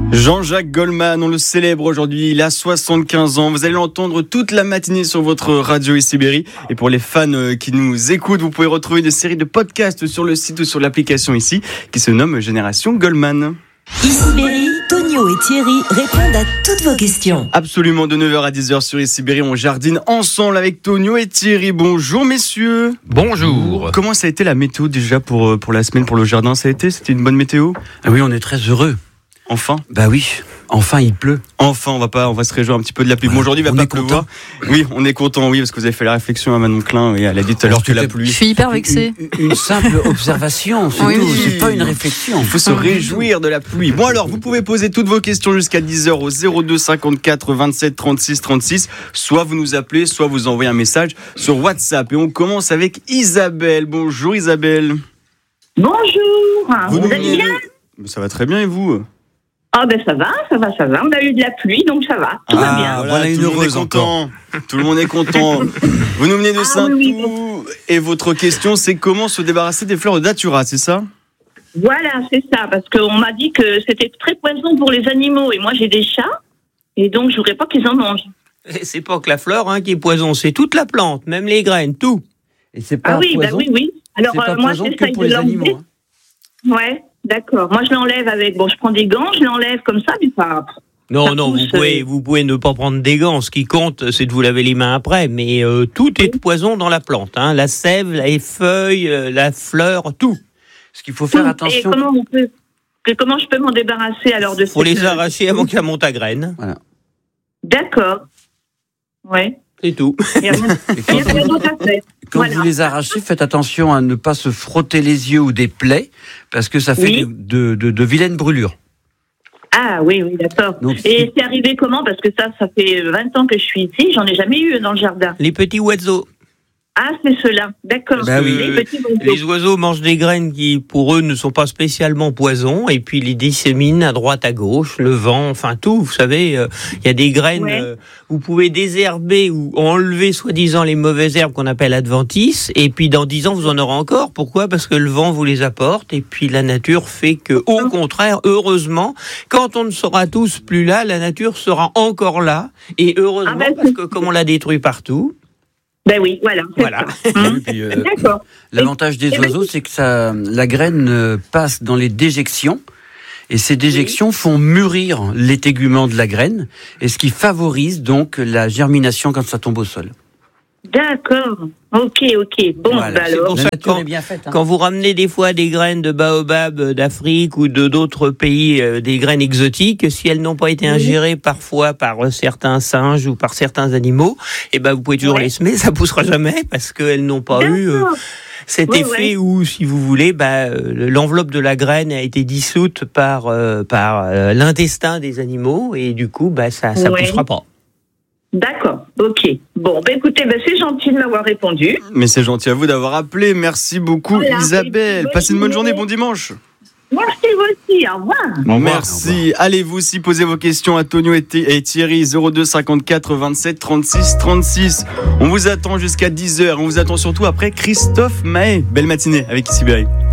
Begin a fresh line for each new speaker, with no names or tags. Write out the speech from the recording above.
Jean-Jacques Goldman, on le célèbre aujourd'hui, il a 75 ans. Vous allez l'entendre toute la matinée sur votre radio ICI. Et pour les fans qui nous écoutent, vous pouvez retrouver des séries de podcasts sur le site ou sur l'application ici, qui se nomme Génération Goldman.
ICI, Tonio et Thierry répondent à toutes vos questions.
Absolument, de 9h à 10h sur ICI, on jardine ensemble avec Tonio et Thierry. Bonjour messieurs.
Bonjour.
Comment ça a été la météo déjà pour la semaine, pour le jardin? C'était une bonne météo?
Ah oui, on est très heureux.
Enfin?
Bah oui, enfin il pleut.
Enfin, on va se réjouir un petit peu de la pluie. Bon, aujourd'hui, il va pas pleuvoir. Oui, on est content, oui, parce que vous avez fait la réflexion à Manon Klein, et elle a dit tout à l'heure que la pluie.
Je suis hyper vexée.
Une simple observation, c'est tout, c'est pas une réflexion.
Il faut se réjouir de la pluie. Bon alors, vous pouvez poser toutes vos questions jusqu'à 10h au 02 54 27 36 36. Soit vous nous appelez, soit vous envoyez un message sur WhatsApp. Et on commence avec Isabelle. Bonjour Isabelle.
Bonjour. Vous allez bien?
Ça va très bien et vous?
Ah ben ça va. On a eu de la pluie, donc ça va. Tout va bien.
Voilà, une heureuse encore. Tout le monde est content. Vous nous venez de Saint-Pou et votre question c'est comment se débarrasser des fleurs de datura, c'est ça?
Voilà, c'est ça, parce qu'on m'a dit que c'était très poison pour les animaux et moi j'ai des chats et donc je voudrais pas qu'ils en mangent.
C'est pas que la fleur qui est poison, c'est toute la plante, même les graines, tout.
Et c'est pas poison.
Oui. Alors moi
que
j'essaye
pour
de
les
l'enlever.
animaux.
Ouais. D'accord. Moi, je l'enlève avec. Bon, je prends des gants, je l'enlève comme ça, mais pas.
Non, vous pouvez ne pas prendre des gants. Ce qui compte, c'est de vous laver les mains après. Mais tout est poison dans la plante. La sève, les feuilles, la fleur, tout.
Ce qu'il faut faire attention.
Et comment je peux m'en débarrasser alors de?
Faut les arracher avant qu'elle monte à graines.
Voilà.
D'accord. Ouais.
C'est tout.
Quand vous les arrachez, faites attention à ne pas se frotter les yeux ou des plaies, parce que ça fait de vilaines brûlures.
Ah oui, d'accord. Donc, et c'est arrivé comment? Parce que ça fait 20 ans que je suis ici, j'en ai jamais eu dans le jardin.
Les petits oiseaux.
Ah, c'est cela, d'accord.
Les oiseaux mangent des graines qui, pour eux, ne sont pas spécialement poison, et puis les disséminent à droite, à gauche, le vent, enfin tout. Vous savez, il y a des graines, vous pouvez désherber ou enlever, soi-disant, les mauvaises herbes qu'on appelle adventices, et puis dans 10 ans, vous en aurez encore. Pourquoi? Parce que le vent vous les apporte, et puis la nature fait que, au contraire, heureusement, quand on ne sera tous plus là, la nature sera encore là, et heureusement, parce que comme on la détruit partout.
Ben oui, voilà.
Puis, d'accord. L'avantage des oiseaux, c'est que la graine passe dans les déjections, et ces déjections font mûrir les téguments de la graine, et ce qui favorise donc la germination quand ça tombe au sol.
D'accord. Ok. Bon,
voilà.
C'est pour
ça que quand vous ramenez des fois des graines de baobab d'Afrique ou de d'autres pays, des graines exotiques, si elles n'ont pas été ingérées parfois par certains singes ou par certains animaux, vous pouvez toujours les semer, ça poussera jamais parce qu'elles n'ont pas eu cet effet où, si vous voulez, l'enveloppe de la graine a été dissoute par l'intestin des animaux et du coup, ça poussera pas.
D'accord, ok. Bon, écoutez, c'est gentil de m'avoir répondu.
Mais c'est gentil à vous d'avoir appelé. Merci beaucoup, Isabelle. Passez une bonne journée, bon dimanche.
Merci, vous aussi, au revoir.
Bon, merci. Au revoir. Allez, vous aussi, posez vos questions à Tonio et Thierry, 02 54 27 36 36. On vous attend jusqu'à 10h. On vous attend surtout après Christophe Maé. Belle matinée avec ICI.